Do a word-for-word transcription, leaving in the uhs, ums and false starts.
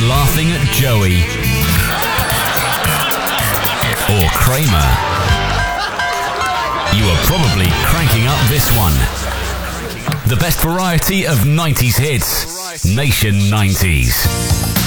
laughing at Joey or Kramer, you are probably cranking up this one. The best variety of nineties hits, Nation nineties.